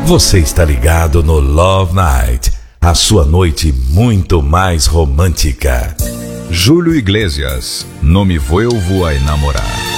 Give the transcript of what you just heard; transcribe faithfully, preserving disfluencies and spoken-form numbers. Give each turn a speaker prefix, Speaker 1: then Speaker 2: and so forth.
Speaker 1: Você está ligado no Love Night, a sua noite muito mais romântica.
Speaker 2: Júlio Iglesias, não me vuelvo a enamorar.